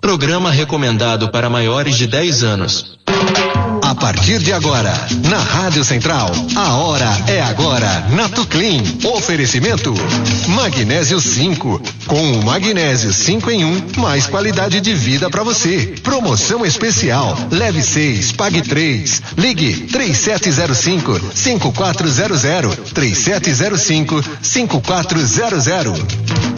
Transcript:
Programa recomendado para maiores de 10 anos. A partir de agora, na Rádio Central, a hora é agora na Tuclin. Oferecimento Magnésio 5. Com o Magnésio 5 em 1, mais qualidade de vida para você. Promoção especial. Leve 6, pague 3. Ligue 3705-5400. 3705-5400.